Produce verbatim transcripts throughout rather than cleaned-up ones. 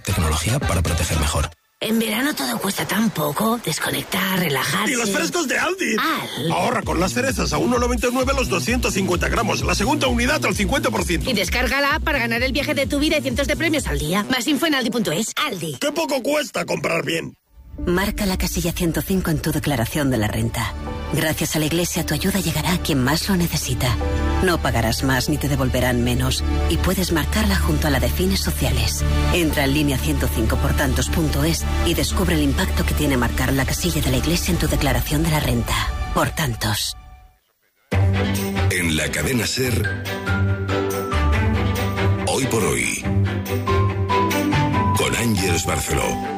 tecnología para proteger mejor. En verano todo cuesta tan poco. Desconectar, relajarse... ¡Y los frescos de Aldi! Al... Ahorra con las cerezas a uno noventa y nueve los doscientos cincuenta gramos. La segunda unidad al cincuenta por ciento. Y descarga la app para ganar el viaje de tu vida y cientos de premios al día. Más info en aldi punto es. Aldi. ¡Qué poco cuesta comprar bien! Marca la casilla ciento cinco en tu declaración de la renta. Gracias a la Iglesia tu ayuda llegará a quien más lo necesita. No pagarás más ni te devolverán menos. Y puedes marcarla junto a la de fines sociales. Entra en línea ciento cinco por tantos punto es y descubre el impacto que tiene marcar la casilla de la Iglesia en tu declaración de la renta. Por tantos. En la cadena SER, Hoy por Hoy, con Ángeles Barceló.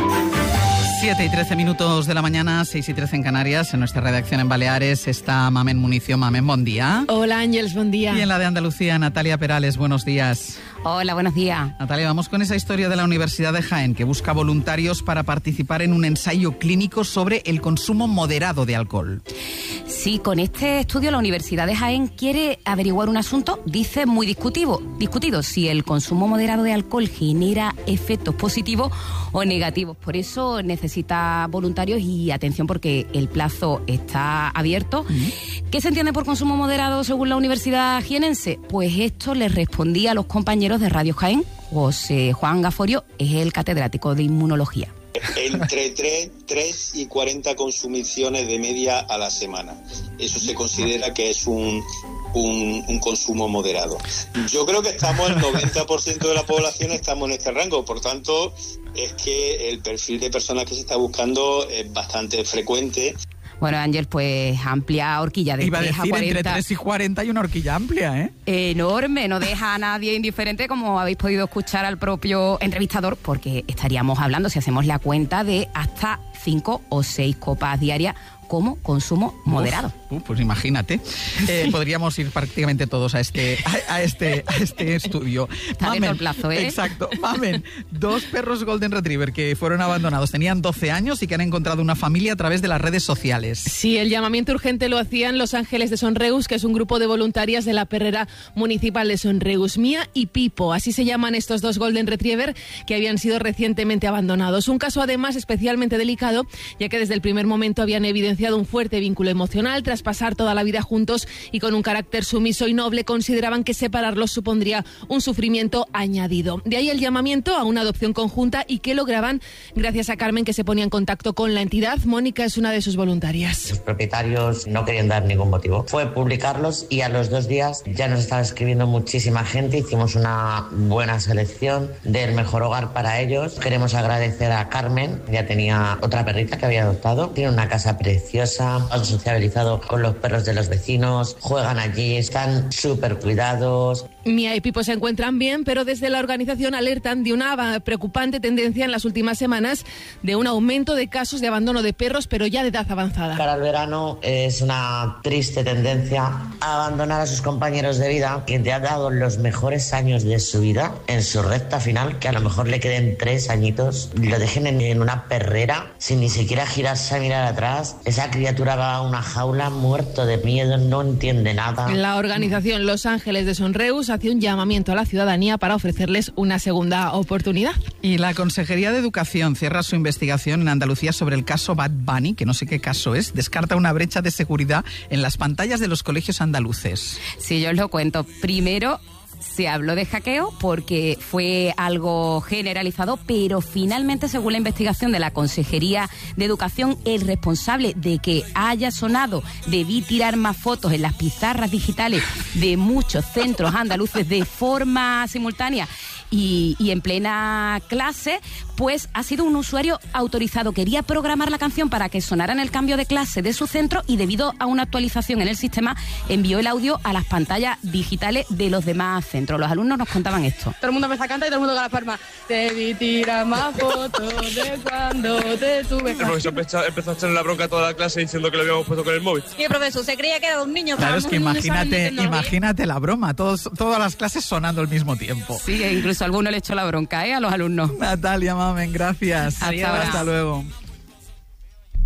siete y trece minutos de la mañana, seis y trece en Canarias. En nuestra redacción en Baleares está Mamen Municio. Mamen, buen día. Hola Ángeles, buen día. Y en la de Andalucía, Natalia Perales, buenos días. Hola, buenos días. Natalia, vamos con esa historia de la Universidad de Jaén, que busca voluntarios para participar en un ensayo clínico sobre el consumo moderado de alcohol. Sí, con este estudio la Universidad de Jaén quiere averiguar un asunto, dice, muy discutido, discutido, si el consumo moderado de alcohol genera efectos positivos o negativos. Por eso necesita voluntarios y atención, porque el plazo está abierto. Uh-huh. ¿Qué se entiende por consumo moderado según la Universidad jienense? Pues esto les respondía a los compañeros de Radio Jaén. José Juan Gaforio es el catedrático de inmunología. Entre tres y cuarenta consumiciones de media a la semana. Eso se considera que es un, un, un consumo moderado. Yo creo que estamos, el noventa por ciento de la población estamos en este rango, por tanto, es que el perfil de personas que se está buscando es bastante frecuente. Bueno, Ángel, pues amplia horquilla de Iba tres a decir, cuarenta. Entre tres y cuarenta hay una horquilla amplia, ¿eh? Enorme, no deja a nadie indiferente, como habéis podido escuchar al propio entrevistador, porque estaríamos hablando, si hacemos la cuenta, de hasta cinco o seis copas diarias como consumo moderado. Uf, uf, pues imagínate, eh, podríamos ir prácticamente todos a este a, a este a este estudio. Está abierto el plazo, ¿eh? Exacto. Mamen, dos perros Golden Retriever que fueron abandonados, tenían doce años y que han encontrado una familia a través de las redes sociales. Sí, el llamamiento urgente lo hacían Los Ángeles de Sonreus, que es un grupo de voluntarias de la perrera municipal de Sonreus. Mía y Pipo, así se llaman estos dos Golden Retriever que habían sido recientemente abandonados. Un caso además especialmente delicado, ya que desde el primer momento habían evidenciado un fuerte vínculo emocional tras pasar toda la vida juntos, y con un carácter sumiso y noble consideraban que separarlos supondría un sufrimiento añadido. De ahí el llamamiento a una adopción conjunta, y que lograban gracias a Carmen, que se ponía en contacto con la entidad. Mónica es una de sus voluntarias. Los propietarios no querían dar ningún motivo. Fue publicarlos y a los dos días ya nos estaba escribiendo muchísima gente. Hicimos una buena selección del mejor hogar para ellos. Queremos agradecer a Carmen, ya tenía otra perrita que había adoptado. Tiene una casa preciosa. Han sociabilizado con los perros de los vecinos, juegan allí, están súper cuidados. Mía y Pipo se encuentran bien, pero desde la organización alertan de una preocupante tendencia en las últimas semanas de un aumento de casos de abandono de perros, pero ya de edad avanzada. Para el verano es una triste tendencia a abandonar a sus compañeros de vida, que te ha dado los mejores años de su vida en su recta final, que a lo mejor le queden tres añitos, lo dejen en, en una perrera sin ni siquiera girarse a mirar atrás. Esa criatura va a una jaula muerto de miedo, no entiende nada. La organización Los Ángeles de Sonreus hace un llamamiento a la ciudadanía para ofrecerles una segunda oportunidad. Y la Consejería de Educación cierra su investigación en Andalucía sobre el caso Bad Bunny, que no sé qué caso es. Descarta una brecha de seguridad en las pantallas de los colegios andaluces. Sí, yo os lo cuento. Primero, se habló de hackeo porque fue algo generalizado, pero finalmente, según la investigación de la Consejería de Educación, el responsable de que haya sonado "debí tirar más fotos" en las pizarras digitales de muchos centros andaluces de forma simultánea y, y en plena clase, pues ha sido un usuario autorizado. Quería programar la canción para que sonara en el cambio de clase de su centro, y debido a una actualización en el sistema envió el audio a las pantallas digitales de los demás centros. Los alumnos nos contaban esto. Todo el mundo empieza a cantar y todo el mundo con las palmas. Debí tirar más fotos de cuando te tuve. El profesor empezó, empezó a echarle la bronca a toda la clase diciendo que lo habíamos puesto con el móvil. Y el profesor se creía que era un niño. Claro, es que imagínate, imagínate la broma, todos, todas las clases sonando al mismo tiempo. Sí, incluso alguno le echó la bronca, ¿eh?, a los alumnos. Natalia, mamen, gracias. Hasta, Hasta luego.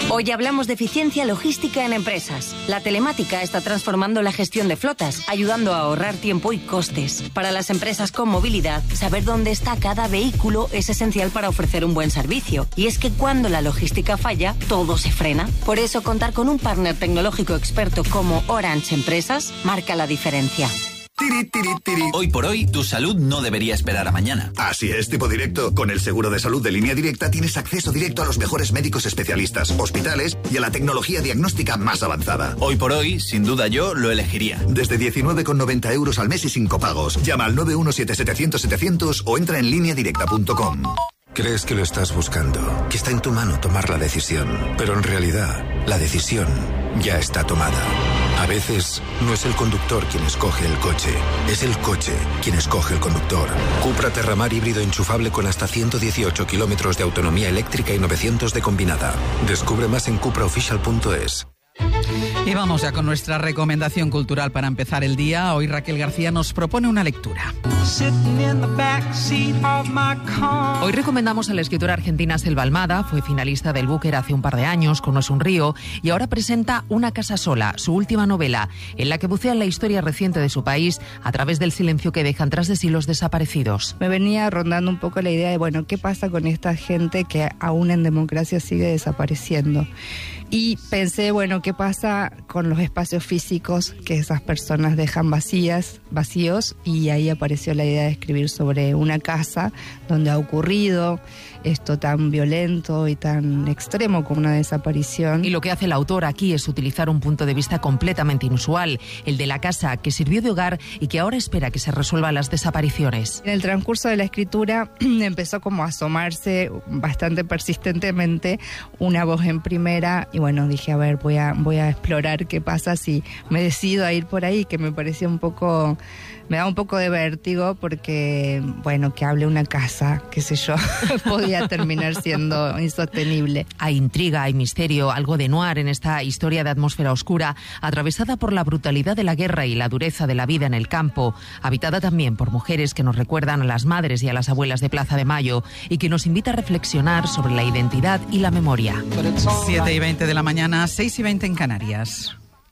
Hoy hablamos de eficiencia logística en empresas. La telemática está transformando la gestión de flotas, ayudando a ahorrar tiempo y costes. Para las empresas con movilidad, saber dónde está cada vehículo es esencial para ofrecer un buen servicio. Y es que cuando la logística falla, todo se frena. Por eso, contar con un partner tecnológico experto como Orange Empresas marca la diferencia. Tiri, tiri, tiri. Hoy por hoy, tu salud no debería esperar a mañana. Así es, Tipo Directo. Con el seguro de salud de Línea Directa tienes acceso directo a los mejores médicos especialistas, hospitales y a la tecnología diagnóstica más avanzada. Hoy por hoy, sin duda yo lo elegiría. Desde diecinueve con noventa euros al mes y sin copagos. Llama al nueve uno siete setecientos setecientos o entra en línea directa punto com. Crees que lo estás buscando, que está en tu mano tomar la decisión, pero en realidad la decisión ya está tomada. A veces no es el conductor quien escoge el coche, es el coche quien escoge el conductor. Cupra Terramar híbrido enchufable con hasta ciento dieciocho kilómetros de autonomía eléctrica y novecientos de combinada. Descubre más en cupra oficial punto es. Y vamos ya con nuestra recomendación cultural para empezar el día. Hoy Raquel García nos propone una lectura. Hoy recomendamos a la escritora argentina Selva Almada. Fue finalista del Booker hace un par de años con No es un río y ahora presenta Una casa sola, su última novela, en la que bucea en la historia reciente de su país a través del silencio que dejan tras de sí los desaparecidos. Me venía rondando un poco la idea de, bueno, ¿qué pasa con esta gente que aún en democracia sigue desapareciendo? Y pensé, bueno, ¿qué pasa con los espacios físicos que esas personas dejan vacías, vacíos? Y ahí apareció la idea de escribir sobre una casa donde ha ocurrido esto tan violento y tan extremo como una desaparición. Y lo que hace la autora aquí es utilizar un punto de vista completamente inusual, el de la casa que sirvió de hogar y que ahora espera que se resuelvan las desapariciones. En el transcurso de la escritura empezó como a asomarse bastante persistentemente una voz en primera y bueno, dije, a ver, voy a, voy a explorar qué pasa si me decido a ir por ahí, que me parecía un poco... Me da un poco de vértigo porque, bueno, que hable una casa, qué sé yo, podía terminar siendo insostenible. Hay intriga, hay misterio, algo de noir en esta historia de atmósfera oscura, atravesada por la brutalidad de la guerra y la dureza de la vida en el campo, habitada también por mujeres que nos recuerdan a las madres y a las abuelas de Plaza de Mayo y que nos invita a reflexionar sobre la identidad y la memoria. siete y veinte de la mañana, seis y veinte en Canarias.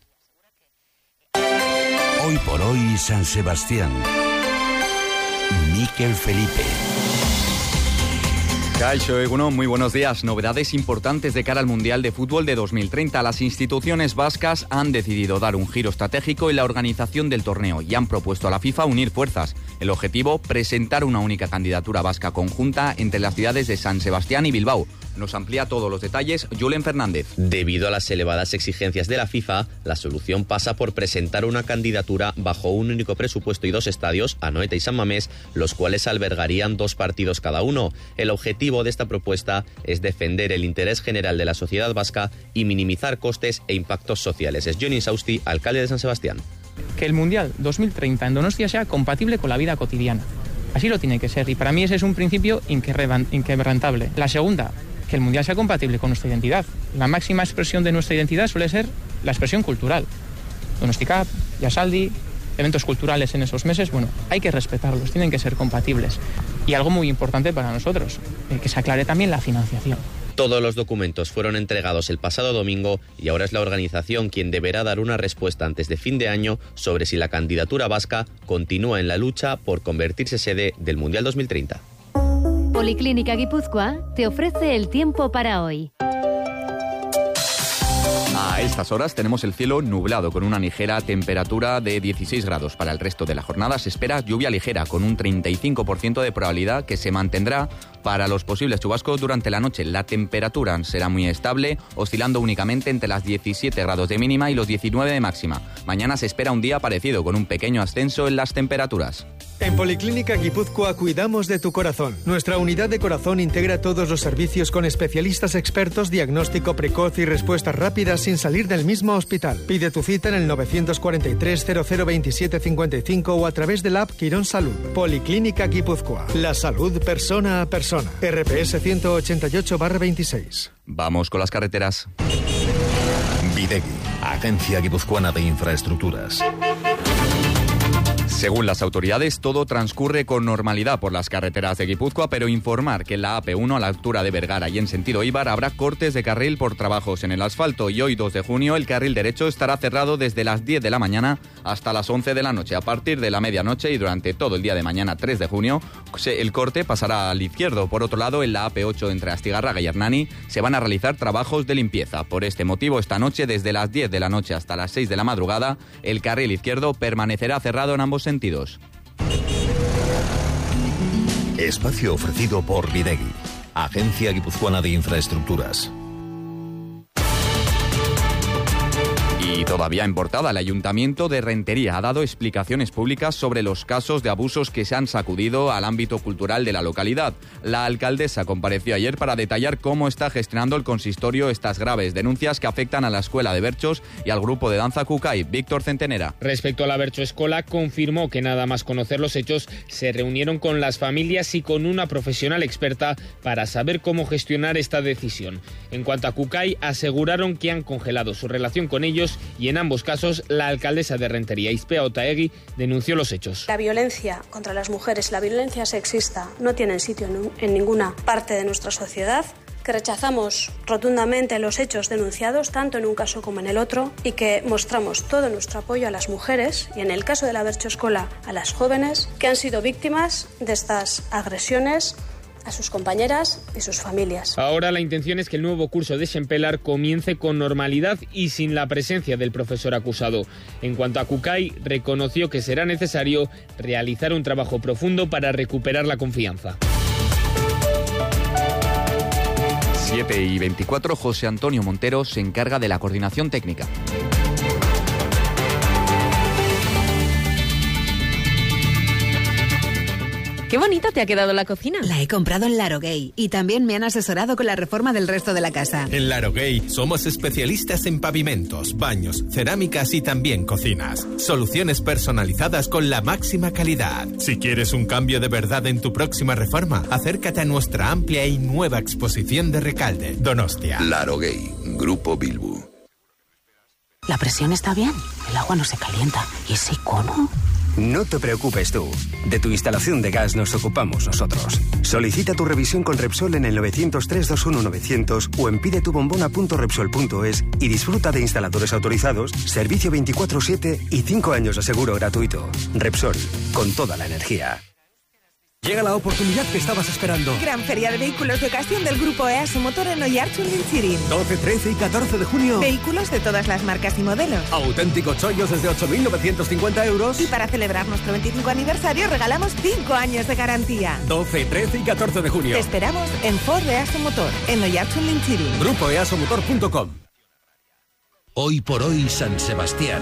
Hoy por hoy, San Sebastián. Mikel Felipe. Caixo Egunon, muy buenos días. Novedades importantes de cara al Mundial de Fútbol de dos mil treinta. Las instituciones vascas han decidido dar un giro estratégico en la organización del torneo y han propuesto a la FIFA unir fuerzas. El objetivo, presentar una única candidatura vasca conjunta entre las ciudades de San Sebastián y Bilbao. Nos amplía todos los detalles Julen Fernández. Debido a las elevadas exigencias de la FIFA, la solución pasa por presentar una candidatura bajo un único presupuesto y dos estadios, Anoeta y San Mamés, los cuales albergarían dos partidos cada uno. El objetivo de esta propuesta es defender el interés general de la sociedad vasca y minimizar costes e impactos sociales. Es Johnny Sausti, alcalde de San Sebastián. Que el Mundial dos mil treinta en Donostia sea compatible con la vida cotidiana. Así lo tiene que ser y para mí ese es un principio inquebrantable. La segunda, que el Mundial sea compatible con nuestra identidad. La máxima expresión de nuestra identidad suele ser la expresión cultural. Donostikap, Yasaldi, eventos culturales en esos meses, bueno, hay que respetarlos, tienen que ser compatibles. Y algo muy importante para nosotros, eh, que se aclare también la financiación. Todos los documentos fueron entregados el pasado domingo y ahora es la organización quien deberá dar una respuesta antes de fin de año sobre si la candidatura vasca continúa en la lucha por convertirse sede del Mundial dos mil treinta. Policlínica Guipúzcoa te ofrece el tiempo para hoy. A estas horas tenemos el cielo nublado con una ligera temperatura de dieciséis grados. Para el resto de la jornada se espera lluvia ligera con un treinta y cinco por ciento de probabilidad que se mantendrá para los posibles chubascos durante la noche. La temperatura será muy estable, oscilando únicamente entre las diecisiete grados de mínima y los diecinueve de máxima. Mañana se espera un día parecido con un pequeño ascenso en las temperaturas. En Policlínica Guipúzcoa cuidamos de tu corazón. Nuestra unidad de corazón integra todos los servicios con especialistas expertos, diagnóstico precoz y respuestas rápidas sin salir del mismo hospital. Pide tu cita en el novecientos cuarenta y tres, cero cero veintisiete cincuenta y cinco o a través de la app Quirón Salud. Policlínica Guipúzcoa. La salud persona a persona. R P S ciento ochenta y ocho barra veintiséis. Vamos con las carreteras. Videgui, Agencia Guipuzcoana de Infraestructuras. Según las autoridades, todo transcurre con normalidad por las carreteras de Guipúzcoa, pero informar que en la A P uno a la altura de Vergara y en sentido Eibar habrá cortes de carril por trabajos en el asfalto y hoy dos de junio el carril derecho estará cerrado desde las diez de la mañana hasta las once de la noche. A partir de la medianoche y durante todo el día de mañana tres de junio el corte pasará al izquierdo. Por otro lado, en la A P ocho entre Astigarraga y Hernani se van a realizar trabajos de limpieza. Por este motivo, esta noche desde las diez de la noche hasta las seis de la madrugada el carril izquierdo permanecerá cerrado en ambos sentidos. Espacio ofrecido por Videgui, Agencia Guipuzcoana de Infraestructuras. Y todavía en portada, el Ayuntamiento de Rentería ha dado explicaciones públicas sobre los casos de abusos que se han sacudido al ámbito cultural de la localidad. La alcaldesa compareció ayer para detallar cómo está gestionando el consistorio estas graves denuncias que afectan a la Escuela de Berchos y al grupo de danza Cucay. Víctor Centenera. Respecto a la Bercho Escola, confirmó que nada más conocer los hechos, se reunieron con las familias y con una profesional experta para saber cómo gestionar esta decisión. En cuanto a Cucay, aseguraron que han congelado su relación con ellos y en ambos casos la alcaldesa de Rentería, Ispea Otaegui, denunció los hechos. La violencia contra las mujeres, la violencia sexista no tienen sitio en, en ninguna parte de nuestra sociedad, que rechazamos rotundamente los hechos denunciados tanto en un caso como en el otro y que mostramos todo nuestro apoyo a las mujeres y en el caso de la Bercho Escola a las jóvenes que han sido víctimas de estas agresiones, a sus compañeras y sus familias. Ahora la intención es que el nuevo curso de Xempelar comience con normalidad y sin la presencia del profesor acusado. En cuanto a Cucay, reconoció que será necesario realizar un trabajo profundo para recuperar la confianza. siete y veinticuatro, José Antonio Montero se encarga de la coordinación técnica. Qué bonita te ha quedado la cocina. La he comprado en Larogay y también me han asesorado con la reforma del resto de la casa. En Larogay somos especialistas en pavimentos, baños, cerámicas y también cocinas. Soluciones personalizadas con la máxima calidad. Si quieres un cambio de verdad en tu próxima reforma, acércate a nuestra amplia y nueva exposición de Recalde, Donostia. Larogay, Grupo Bilbu. La presión está bien, el agua no se calienta. ¿Y ese icono? No te preocupes tú. De tu instalación de gas nos ocupamos nosotros. Solicita tu revisión con Repsol en el nueve cero tres dos uno nueve cero cero o en pidetubombona punto repsol punto es y disfruta de instaladores autorizados, servicio veinticuatro siete y cinco años de seguro gratuito. Repsol, con toda la energía. Llega la oportunidad que estabas esperando. Gran feria de vehículos de ocasión del grupo EASO Motor en Oiartzun Lintzirin. doce, trece y catorce de junio. Vehículos de todas las marcas y modelos. Auténticos chollos desde ocho mil novecientos cincuenta euros. Y para celebrar nuestro veinticinco aniversario regalamos cinco años de garantía. doce, trece y catorce de junio. Te esperamos en Ford EASO Motor en Oiartzun Lintzirin. Grupo easo motor punto com. Hoy por hoy San Sebastián.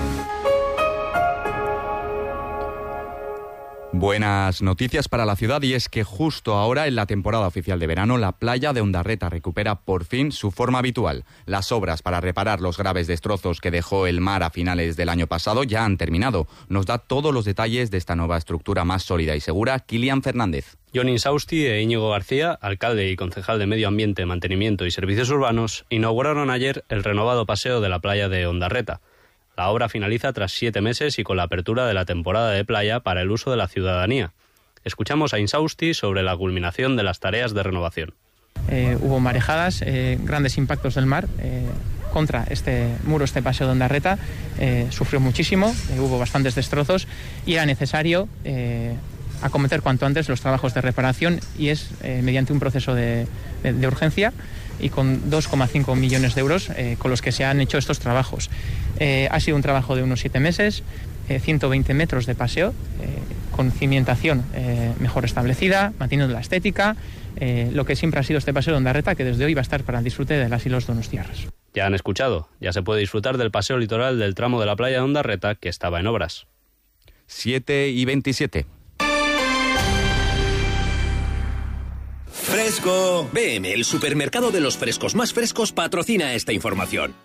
Buenas noticias para la ciudad y es que justo ahora en la temporada oficial de verano la playa de Ondarreta recupera por fin su forma habitual. Las obras para reparar los graves destrozos que dejó el mar a finales del año pasado ya han terminado. Nos da todos los detalles de esta nueva estructura más sólida y segura Kilian Fernández. John Insausti e Íñigo García, alcalde y concejal de Medio Ambiente, Mantenimiento y Servicios Urbanos, inauguraron ayer el renovado paseo de la playa de Ondarreta. La obra finaliza tras siete meses y con la apertura de la temporada de playa para el uso de la ciudadanía. Escuchamos a Insausti sobre la culminación de las tareas de renovación. Eh, hubo marejadas, eh, grandes impactos del mar eh, contra este muro, este paseo de Ondarreta. Eh, sufrió muchísimo, eh, hubo bastantes destrozos y era necesario eh, acometer cuanto antes los trabajos de reparación y es eh, mediante un proceso de, de, de urgencia y con dos coma cinco millones de euros eh, con los que se han hecho estos trabajos. Eh, ha sido un trabajo de unos siete meses, eh, ciento veinte metros de paseo, eh, con cimentación eh, mejor establecida, manteniendo la estética, eh, lo que siempre ha sido este paseo de Ondarreta, que desde hoy va a estar para el disfrute de las y los donostiarras. Ya han escuchado, ya se puede disfrutar del paseo litoral del tramo de la playa de Ondarreta, que estaba en obras. siete y veintisiete. Fresco. B M, el supermercado de los frescos más frescos, patrocina esta información.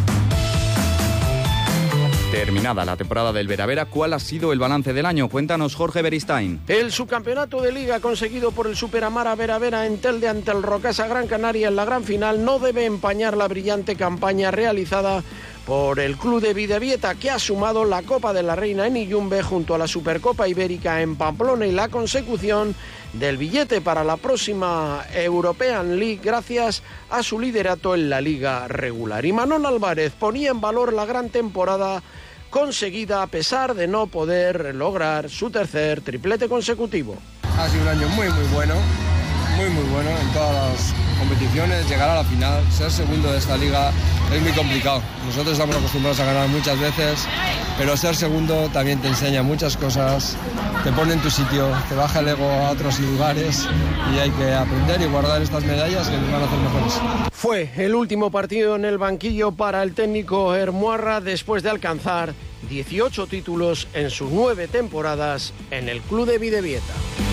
Terminada la temporada del Veravera, ¿cuál ha sido el balance del año? Cuéntanos, Jorge Beristain. El subcampeonato de Liga conseguido por el Superamara Veravera en Telde ante el Rocasa Gran Canaria en la gran final no debe empañar la brillante campaña realizada por el club de Bidebieta, que ha sumado la Copa de la Reina en Iyumbe junto a la Supercopa Ibérica en Pamplona y la consecución del billete para la próxima European League gracias a su liderato en la liga regular. Y Manol Álvarez ponía en valor la gran temporada conseguida a pesar de no poder lograr su tercer triplete consecutivo. Ha sido un año muy muy bueno, muy muy bueno en todas las competiciones, llegar a la final, ser segundo de esta liga es muy complicado. Nosotros estamos acostumbrados a ganar muchas veces, pero ser segundo también te enseña muchas cosas, te pone en tu sitio, te baja el ego a otros lugares y hay que aprender y guardar estas medallas que nos van a hacer mejores. Fue el último partido en el banquillo para el técnico Hermuarra después de alcanzar dieciocho títulos en sus nueve temporadas en el club de Bidebieta.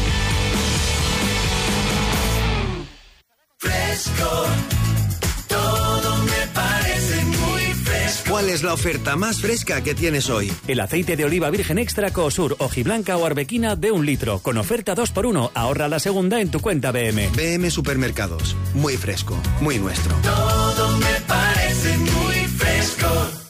Fresco, todo me parece muy fresco. ¿Cuál es la oferta más fresca que tienes hoy? El aceite de oliva virgen extra Cosur, hojiblanca o arbequina de un litro, con oferta dos por uno. Ahorra la segunda en tu cuenta B M. B M Supermercados, muy fresco, muy nuestro. Todo me parece muy fresco.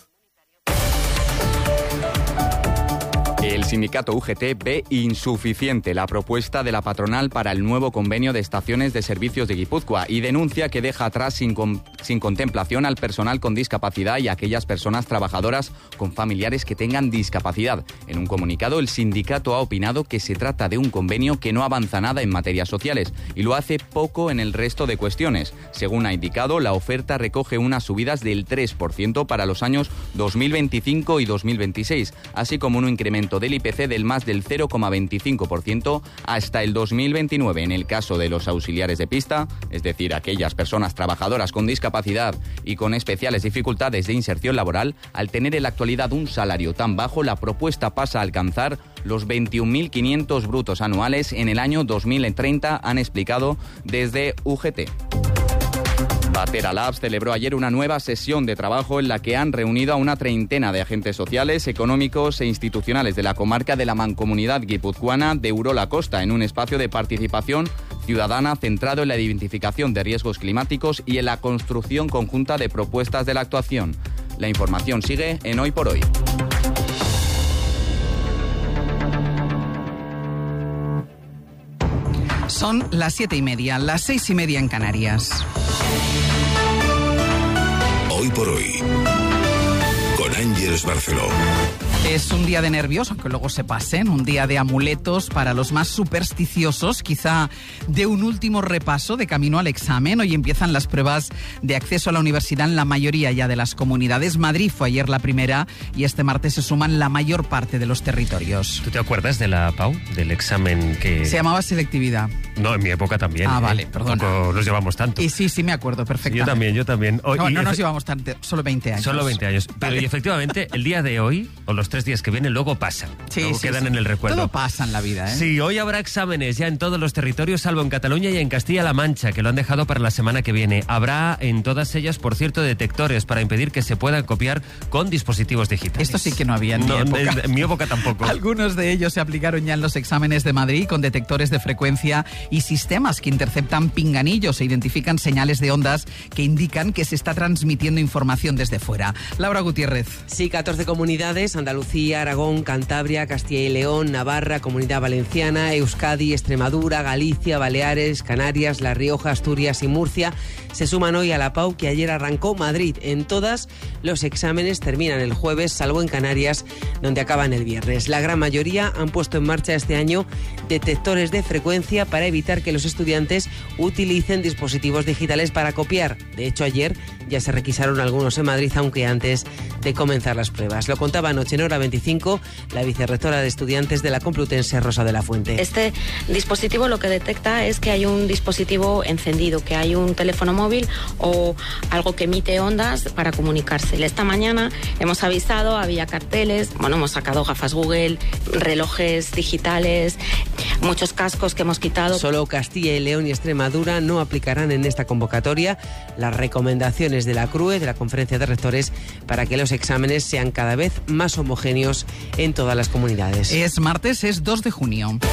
El sindicato U G T ve insuficiente la propuesta de la patronal para el nuevo convenio de estaciones de servicios de Guipúzcoa y denuncia que deja atrás sin, con, sin contemplación al personal con discapacidad y a aquellas personas trabajadoras con familiares que tengan discapacidad. En un comunicado, el sindicato ha opinado que se trata de un convenio que no avanza nada en materias sociales y lo hace poco en el resto de cuestiones. Según ha indicado, la oferta recoge unas subidas del tres por ciento para los años dos mil veinticinco y dos mil veintiséis, así como un incremento del I P C del más del cero coma veinticinco por ciento hasta el dos mil veintinueve en el caso de los auxiliares de pista, es decir, aquellas personas trabajadoras con discapacidad y con especiales dificultades de inserción laboral. Al tener en la actualidad un salario tan bajo, la propuesta pasa a alcanzar los veintiún mil quinientos brutos anuales en el año dos mil treinta, han explicado desde U G T. Batera Labs celebró ayer una nueva sesión de trabajo en la que han reunido a una treintena de agentes sociales, económicos e institucionales de la comarca de la Mancomunidad Guipuzcoana de Urola Costa en un espacio de participación ciudadana centrado en la identificación de riesgos climáticos y en la construcción conjunta de propuestas de la actuación. La información sigue en Hoy por Hoy. Son las siete y media, las seis y media en Canarias. Hoy por Hoy, con Ángeles Barceló. Es un día de nervios, aunque luego se pasen, un día de amuletos para los más supersticiosos, quizá de un último repaso de camino al examen. Hoy empiezan las pruebas de acceso a la universidad en la mayoría ya de las comunidades. Madrid fue ayer la primera y este martes se suman la mayor parte de los territorios. ¿Tú te acuerdas de la P A U, del examen que...? Se llamaba selectividad. No, en mi época también. Ah, ¿eh? vale, perdona. Tampoco nos llevamos tanto. Y sí, sí me acuerdo perfectamente. Yo también, yo también. Hoy, no, no nos efe... llevamos tanto, solo veinte años. Solo veinte años. Pero vale. Y efectivamente, el día de hoy, o los tres días que vienen, luego pasan. Sí, luego sí, quedan sí. en el recuerdo. Todo pasa en la vida, ¿eh? Sí, hoy habrá exámenes ya en todos los territorios, salvo en Cataluña y en Castilla-La Mancha, que lo han dejado para la semana que viene. Habrá en todas ellas, por cierto, detectores para impedir que se puedan copiar con dispositivos digitales. Esto sí que no había en no, mi época. En, en mi época tampoco. Algunos de ellos se aplicaron ya en los exámenes de Madrid con detectores de frecuencia y sistemas que interceptan pinganillos e identifican señales de ondas que indican que se está transmitiendo información desde fuera. Laura Gutiérrez. Sí, catorce comunidades, Andalucía, Aragón, Cantabria, Castilla y León, Navarra, Comunidad Valenciana, Euskadi, Extremadura, Galicia, Baleares, Canarias, La Rioja, Asturias y Murcia se suman hoy a la P A U que ayer arrancó Madrid. En todas los exámenes terminan el jueves, salvo en Canarias, donde acaban el viernes. La gran mayoría han puesto en marcha este año detectores de frecuencia para evitar que los estudiantes utilicen dispositivos digitales para copiar. De hecho, ayer ya se requisaron algunos en Madrid, aunque antes de comenzar las pruebas. Lo contaba anoche en Hora veinticinco la vicerrectora de estudiantes de la Complutense, Rosa de la Fuente. Este dispositivo lo que detecta es que hay un dispositivo encendido, que hay un teléfono móvil o algo que emite ondas para comunicarse. Esta mañana hemos avisado, había carteles, bueno, hemos sacado gafas Google, relojes digitales, muchos cascos que hemos quitado. Solo Castilla y León y Extremadura no aplicarán en esta convocatoria las recomendaciones de la C R U E, de la Conferencia de Rectores, para que los exámenes sean cada vez más homogéneos en todas las comunidades. Es martes, es dos de junio.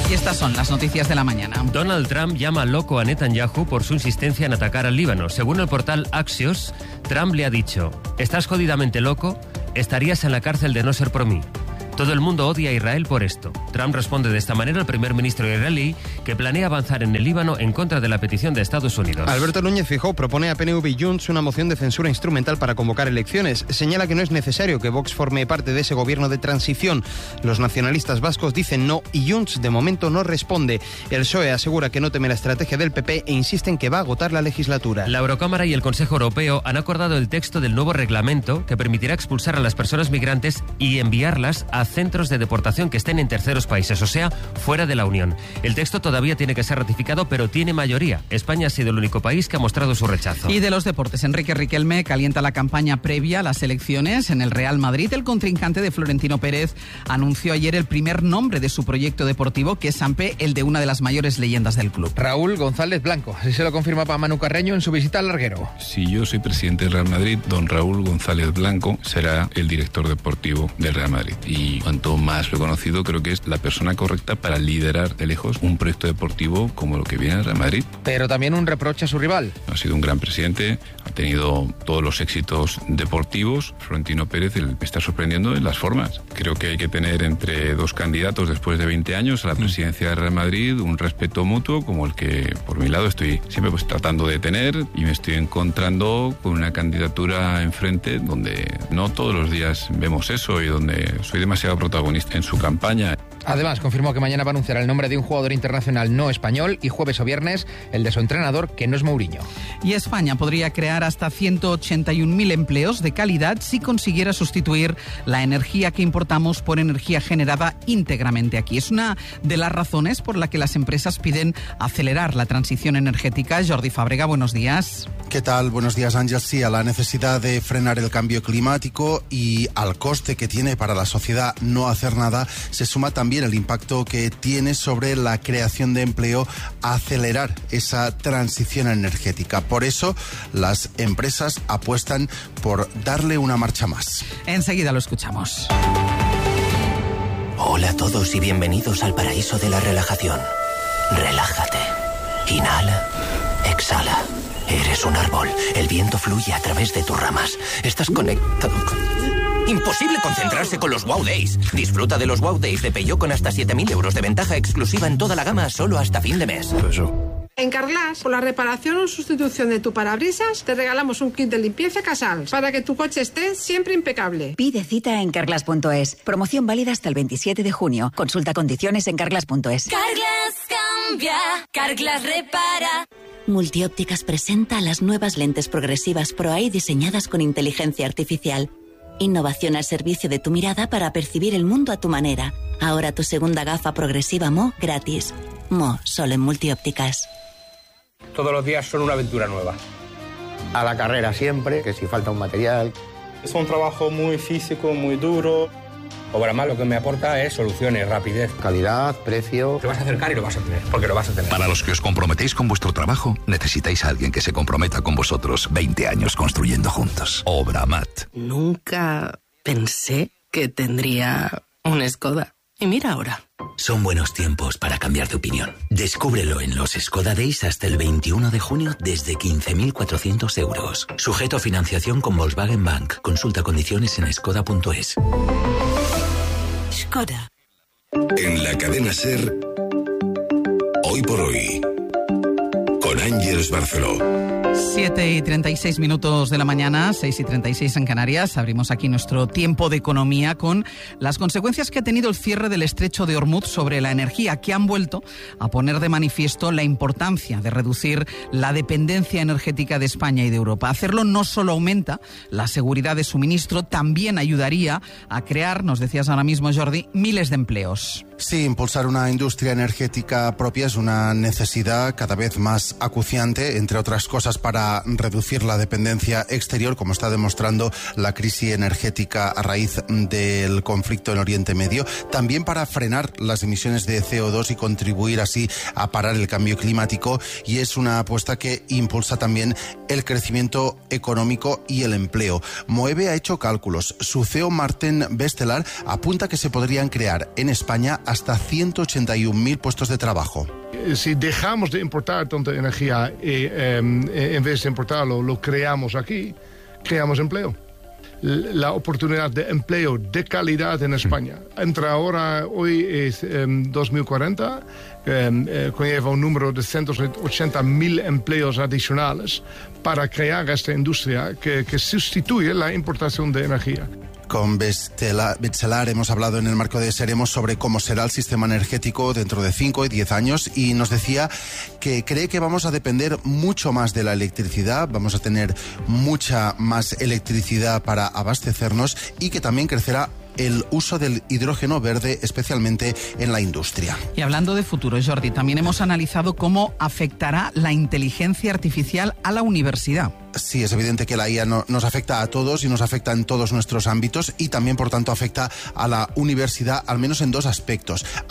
Y estas son las noticias de la mañana. Donald Trump llama loco a Netanyahu por su insistencia en atacar al Líbano. Según el portal Axios, Trump le ha dicho: «Estás jodidamente loco, estarías en la cárcel de no ser por mí». Todo el mundo odia a Israel por esto. Trump responde de esta manera al primer ministro israelí, que planea avanzar en el Líbano en contra de la petición de Estados Unidos. Alberto Núñez Feijóo propone a P N V y Junts una moción de censura instrumental para convocar elecciones. Señala que no es necesario que Vox forme parte de ese gobierno de transición. Los nacionalistas vascos dicen no y Junts de momento no responde. El P S O E asegura que no teme la estrategia del P P e insiste en que va a agotar la legislatura. La Eurocámara y el Consejo Europeo han acordado el texto del nuevo reglamento que permitirá expulsar a las personas migrantes y enviarlas a centros de deportación que estén en terceros países, o sea, fuera de la Unión. El texto todavía tiene que ser ratificado, pero tiene mayoría. España ha sido el único país que ha mostrado su rechazo. Y de los deportes, Enrique Riquelme calienta la campaña previa a las elecciones en el Real Madrid. El contrincante de Florentino Pérez anunció ayer el primer nombre de su proyecto deportivo, que es Sampe, el de una de las mayores leyendas del club. Raúl González Blanco, así se lo confirmaba Manu Carreño en su visita al larguero. Si yo soy presidente del Real Madrid, don Raúl González Blanco será el director deportivo del Real Madrid. Y cuanto más reconocido, creo que es la persona correcta para liderar de lejos un proyecto deportivo como lo que viene al Real Madrid. Pero también un reproche a su rival. Ha sido un gran presidente, ha tenido todos los éxitos deportivos. Florentino Pérez me está sorprendiendo en las formas. Creo que hay que tener entre dos candidatos después de veinte años a la presidencia del Real Madrid un respeto mutuo como el que por mi lado estoy siempre pues tratando de tener, y me estoy encontrando con una candidatura enfrente donde no todos los días vemos eso y donde soy demasiado protagonista en su campaña. Además, confirmó que mañana va a anunciar el nombre de un jugador internacional no español y jueves o viernes el de su entrenador, que no es Mourinho. Y España podría crear hasta ciento ochenta y un mil empleos de calidad si consiguiera sustituir la energía que importamos por energía generada íntegramente aquí. Es una de las razones por la que las empresas piden acelerar la transición energética. Jordi Fàbrega, buenos días. ¿Qué tal? Buenos días, Ángel. Sí, a la necesidad de frenar el cambio climático y al coste que tiene para la sociedad no hacer nada, se suma también el impacto que tiene sobre la creación de empleo a acelerar esa transición energética. Por eso, las empresas apuestan por darle una marcha más. Enseguida lo escuchamos. Hola a todos y bienvenidos al paraíso de la relajación. Relájate. Inhala. Exhala. Eres un árbol. El viento fluye a través de tus ramas. Estás conectado con... Imposible concentrarse con los Wow Days. Disfruta de los Wow Days de Peugeot con hasta siete mil euros de ventaja exclusiva en toda la gama solo hasta fin de mes. En Carglass, por la reparación o sustitución de tu parabrisas, te regalamos un kit de limpieza Casals para que tu coche esté siempre impecable. Pide cita en carglass punto es. Promoción válida hasta el veintisiete de junio. Consulta condiciones en carglass punto es. Carglass cambia, Carglass repara. Multiópticas presenta las nuevas lentes progresivas ProEye diseñadas con inteligencia artificial. Innovación al servicio de tu mirada para percibir el mundo a tu manera. Ahora tu segunda gafa progresiva M O gratis. M O, solo en Multiópticas. Todos los días son una aventura nueva. A la carrera siempre, que si falta un material. Es un trabajo muy físico, muy duro. Obramat lo que me aporta es soluciones, rapidez, calidad, precio. Te vas a acercar y lo vas a tener, porque lo vas a tener. Para los que os comprometéis con vuestro trabajo, necesitáis a alguien que se comprometa con vosotros. veinte años construyendo juntos. Obramat. Nunca pensé que tendría un Skoda. Y mira ahora. Son buenos tiempos para cambiar de opinión. Descúbrelo en los Skoda Days hasta el veintiuno de junio desde quince mil cuatrocientos euros. Sujeto a financiación con Volkswagen Bank. Consulta condiciones en skoda punto es. Skoda. En la cadena SER, Hoy por Hoy, con Ángeles Barceló. siete y treinta y seis minutos de la mañana, seis y treinta y seis en Canarias. Abrimos aquí nuestro tiempo de economía con las consecuencias que ha tenido el cierre del estrecho de Hormuz sobre la energía, que han vuelto a poner de manifiesto la importancia de reducir la dependencia energética de España y de Europa. Hacerlo no solo aumenta la seguridad de suministro, también ayudaría a crear, nos decías ahora mismo, Jordi, miles de empleos. Sí, impulsar una industria energética propia es una necesidad cada vez más acuciante, entre otras cosas para reducir la dependencia exterior, como está demostrando la crisis energética a raíz del conflicto en Oriente Medio, también para frenar las emisiones de C O dos y contribuir así a parar el cambio climático, y es una apuesta que impulsa también el crecimiento económico y el empleo. Moeve ha hecho cálculos. Su C E O Martín Bestelar apunta que se podrían crear en España hasta ciento ochenta y un mil puestos de trabajo. Si dejamos de importar tanta energía y eh, en vez de importarlo lo creamos aquí, creamos empleo. La oportunidad de empleo de calidad en España. Entre ahora, hoy es eh, dos mil cuarenta, eh, eh, conlleva un número de ciento ochenta mil empleos adicionales para crear esta industria que, que sustituye la importación de energía. Con Bestelar hemos hablado en el marco de Seremos sobre cómo será el sistema energético dentro de cinco y diez años, y nos decía que cree que vamos a depender mucho más de la electricidad, vamos a tener mucha más electricidad para abastecernos, y que también crecerá el uso del hidrógeno verde, especialmente en la industria. Y hablando de futuro, Jordi, también hemos analizado cómo afectará la inteligencia artificial a la universidad. Sí, es evidente que la I A no, nos afecta a todos y nos afecta en todos nuestros ámbitos, y también, por tanto, afecta a la universidad, al menos en dos aspectos.